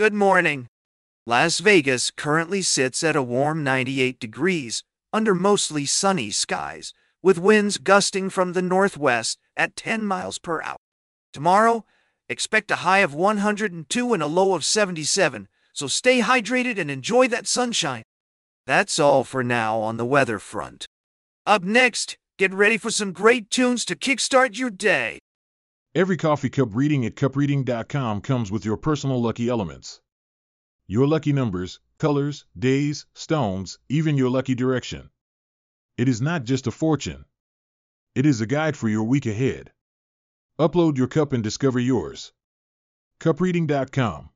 Good morning. Las Vegas currently sits at a warm 98 degrees under mostly sunny skies, with winds gusting from the northwest at 10 miles per hour. Tomorrow, expect a high of 102 and a low of 77, so stay hydrated and enjoy that sunshine. That's all for now on the weather front. Up next, get ready for some great tunes to kickstart your day. Every coffee cup reading at cupreading.com comes with your personal lucky elements. Your lucky numbers, colors, days, stones, even your lucky direction. It is not just a fortune. It is a guide for your week ahead. Upload your cup and discover yours. cupreading.com